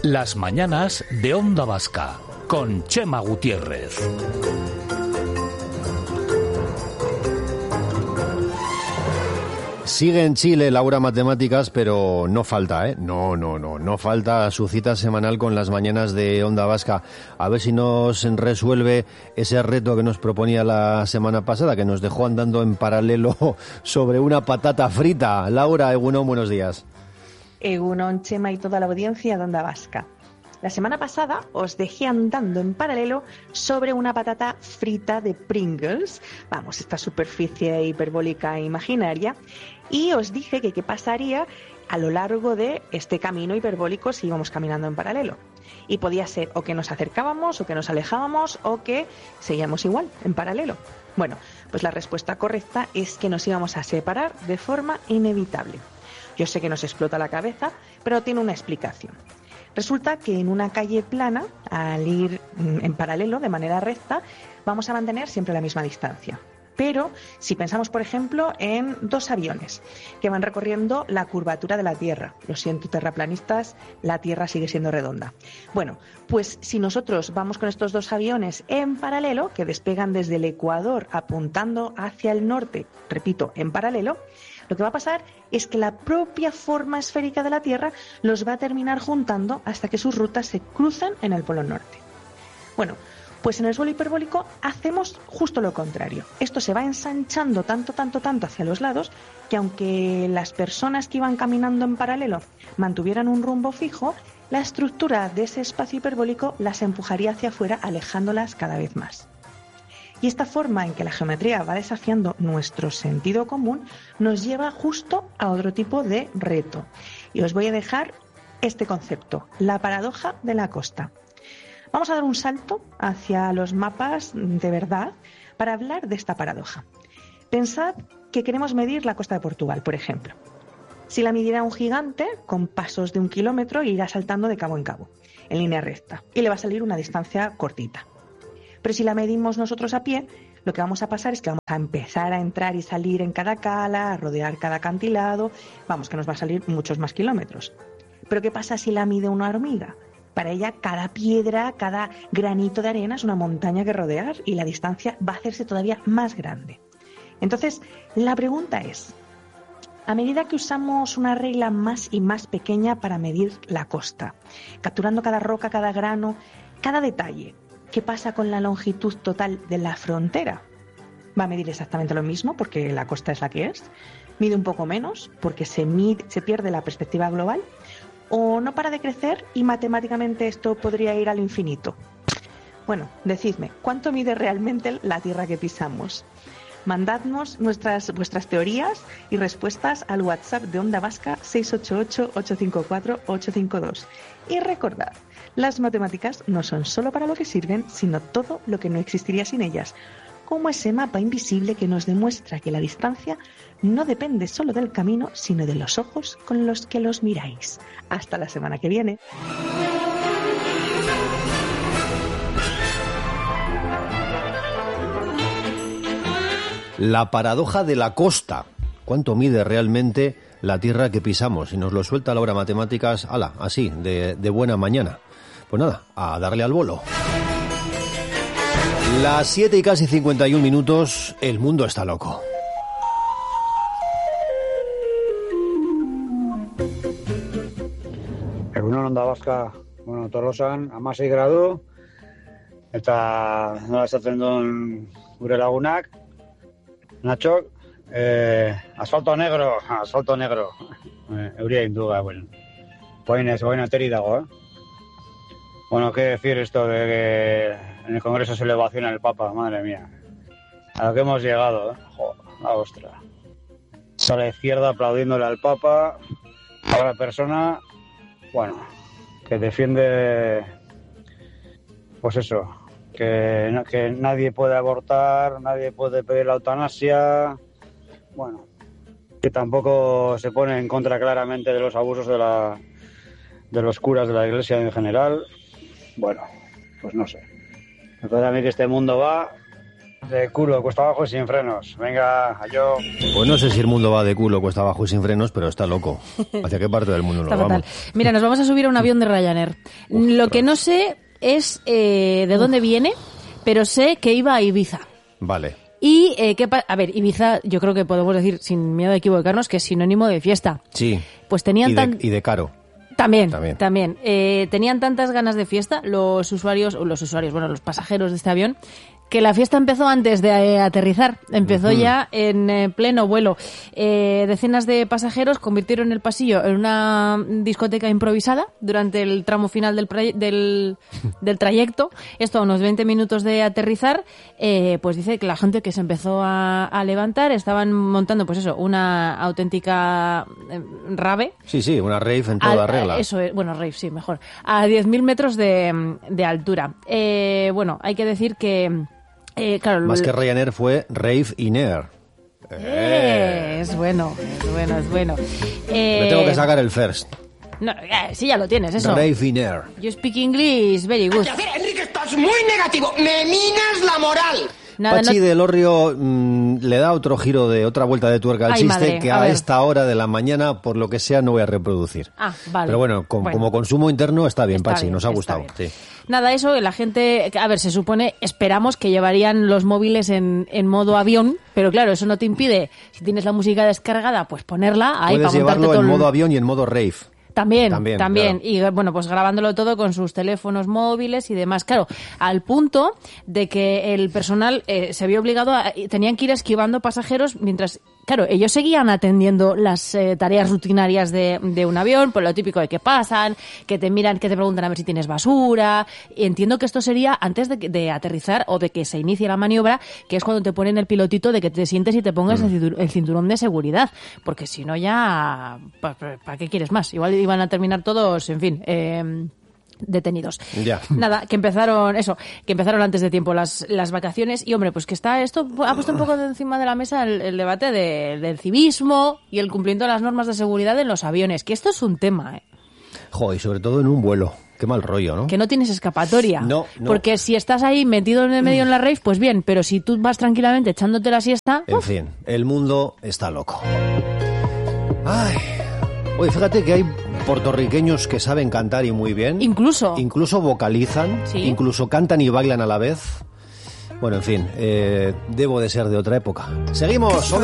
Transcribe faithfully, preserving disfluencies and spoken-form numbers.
Las mañanas de Onda Vasca, con Chema Gutiérrez. Sigue en Chile Laura Matemáticas, pero no falta, ¿eh? No, no, no, no falta su cita semanal con las mañanas de Onda Vasca. A ver si nos resuelve ese reto que nos proponía la semana pasada, que nos dejó andando en paralelo sobre una patata frita. Laura, Egunon, buenos días. Egunon, Chema y toda la audiencia de Onda Vasca. La semana pasada os dejé andando en paralelo sobre una patata frita de Pringles, vamos, esta superficie hiperbólica imaginaria, y os dije que qué pasaría a lo largo de este camino hiperbólico si íbamos caminando en paralelo. Y podía ser o que nos acercábamos, o que nos alejábamos, o que seguíamos igual, en paralelo. Bueno, pues la respuesta correcta es que nos íbamos a separar de forma inevitable. Yo sé que nos explota la cabeza, pero tiene una explicación. Resulta que en una calle plana, al ir en paralelo, de manera recta, vamos a mantener siempre la misma distancia. Pero si pensamos, por ejemplo, en dos aviones que van recorriendo la curvatura de la Tierra. Lo siento, terraplanistas, la Tierra sigue siendo redonda. Bueno, pues si nosotros vamos con estos dos aviones en paralelo, que despegan desde el Ecuador apuntando hacia el norte, repito, en paralelo, lo que va a pasar es que la propia forma esférica de la Tierra los va a terminar juntando hasta que sus rutas se cruzan en el Polo Norte. Bueno, pues en el suelo hiperbólico hacemos justo lo contrario. Esto se va ensanchando tanto, tanto, tanto hacia los lados que aunque las personas que iban caminando en paralelo mantuvieran un rumbo fijo, la estructura de ese espacio hiperbólico las empujaría hacia afuera, alejándolas cada vez más. Y esta forma en que la geometría va desafiando nuestro sentido común nos lleva justo a otro tipo de reto. Y os voy a dejar este concepto, la paradoja de la costa. Vamos a dar un salto hacia los mapas de verdad para hablar de esta paradoja. Pensad que queremos medir la costa de Portugal, por ejemplo. Si la midiera un gigante, con pasos de un kilómetro, irá saltando de cabo en cabo, en línea recta, y le va a salir una distancia cortita. Pero si la medimos nosotros a pie, lo que vamos a pasar es que vamos a empezar a entrar y salir en cada cala, a rodear cada acantilado, vamos, que nos va a salir muchos más kilómetros. Pero ¿qué pasa si la mide una hormiga? Para ella cada piedra, cada granito de arena es una montaña que rodear y la distancia va a hacerse todavía más grande. Entonces, la pregunta es, a medida que usamos una regla más y más pequeña para medir la costa, capturando cada roca, cada grano, cada detalle, ¿qué pasa con la longitud total de la frontera? ¿Va a medir exactamente lo mismo porque la costa es la que es? ¿Mide un poco menos porque se, mide, se pierde la perspectiva global? ¿O no para de crecer y matemáticamente esto podría ir al infinito? Bueno, decidme, ¿cuánto mide realmente la tierra que pisamos? Mandadnos nuestras, vuestras teorías y respuestas al WhatsApp de Onda Vasca seis ocho ocho, ocho cinco cuatro, ocho cinco dos. Y recordad, las matemáticas no son solo para lo que sirven, sino todo lo que no existiría sin ellas, como ese mapa invisible que nos demuestra que la distancia no depende solo del camino, sino de los ojos con los que los miráis. Hasta la semana que viene. La paradoja de la costa. ¿Cuánto mide realmente la tierra que pisamos? Y nos lo suelta Laura Matemáticas, ala, así, de, de buena mañana. Pues nada, a darle al bolo. Las siete y casi cincuenta y un minutos, el mundo está loco. Egunon Onda Vasca, bueno, Tolosan, amasei gradu, eta nola esaten duen gure lagunak, Nachok, eh, asfalto negro, asfalto negro, eh, euria induga, bueno, boinez, boina ateri dago, eh. Bueno, ¿qué decir esto de que en el Congreso se le ovaciona el Papa? Madre mía. A lo que hemos llegado, ¿eh? Joder, la ostra. A la izquierda aplaudiéndole al Papa, a la persona, bueno, que defiende, pues eso, que, no, que nadie puede abortar, nadie puede pedir la eutanasia, bueno, que tampoco se pone en contra claramente de los abusos de, la, de los curas de la Iglesia en general. Bueno, pues no sé. Me parece a mí que este mundo va de culo, cuesta abajo y sin frenos. Venga, yo. Pues no sé si el mundo va de culo, cuesta abajo y sin frenos, pero está loco. ¿Hacia qué parte del mundo nos Está vamos? fatal. Mira, nos vamos a subir a un avión de Ryanair. Uf, Lo que ostras. no sé es eh, de dónde viene, pero sé que iba a Ibiza. Vale. Y, eh, ¿qué pa- a ver, Ibiza, yo creo que podemos decir, sin miedo de equivocarnos, que es sinónimo de fiesta. Sí. Pues tenían Y tan... de, y de caro. También, También. también. Eh, tenían tantas ganas de fiesta los usuarios, o los usuarios, bueno, los pasajeros de este avión, que la fiesta empezó antes de eh, aterrizar. Empezó Ujú. ya en eh, pleno vuelo. Eh, decenas de pasajeros convirtieron el pasillo en una discoteca improvisada durante el tramo final del, proye- del, del trayecto. Esto a unos veinte minutos de aterrizar. Eh, pues dice que la gente que se empezó a, a levantar estaban montando, pues eso, una auténtica eh, rave. Sí, sí, una rave en toda Al- regla. Eso es, bueno, rave, sí, mejor. A diez mil metros de, de altura. Eh, bueno, hay que decir que, eh, claro... Más el- que Ryanair fue Rave in Air. Eh, es bueno, es bueno, es bueno. Eh, Me tengo que sacar el first. No, eh, sí, ya lo tienes, eso. Rave in Air. You speak English, very good. Enrique, estás muy negativo. Me minas la moral. Nada, Pachi no- del Orrio mm, le da otro giro de otra vuelta de tuerca al Ay, chiste madre, que a a, ver. esta hora de la mañana, por lo que sea, no voy a reproducir. Ah, vale. Pero bueno, com- Bueno. como consumo interno está bien, Está Pachi, bien, nos ha está gustado. bien. Sí. Nada, eso, la gente, a ver, se supone, esperamos que llevarían los móviles en, en modo avión, pero claro, eso no te impide, si tienes la música descargada, pues ponerla ahí Puedes para montarte llevarlo todo en el- modo avión y en modo rave. También, También, también. claro. Y bueno, pues grabándolo todo con sus teléfonos móviles y demás. Claro, al punto de que el personal eh, se vio obligado a... Tenían que ir esquivando pasajeros mientras... Claro, ellos seguían atendiendo las eh, tareas rutinarias de, de un avión, por lo típico de que pasan, que te miran, que te preguntan a ver si tienes basura. Y entiendo que esto sería antes de, que- de aterrizar o de que se inicie la maniobra, que es cuando te ponen el pilotito de que te sientes y te pongas el, cintur- el cinturón de seguridad. Porque si no ya... ¿Para qué quieres más? Igual iban a terminar todos, en fin... Eh, detenidos. Ya. Nada, que empezaron, eso, que empezaron antes de tiempo las, las vacaciones y hombre, pues que está esto, ha puesto un poco de encima de la mesa el, el debate de- del civismo y el cumplimiento de las normas de seguridad en los aviones, que esto es un tema, ¿eh? Jo, y sobre todo en un vuelo. Qué mal rollo, ¿no? Que no tienes escapatoria. No, no. Porque si estás ahí metido en el medio en la rave, pues bien, pero si tú vas tranquilamente echándote la siesta, En uf, fin, el mundo está loco. Ay. Oye, fíjate que hay puertorriqueños que saben cantar y muy bien. incluso... Incluso vocalizan, Sí. incluso cantan y bailan a la vez. Bueno, en fin, eh, debo de ser de otra época. Seguimos, Onda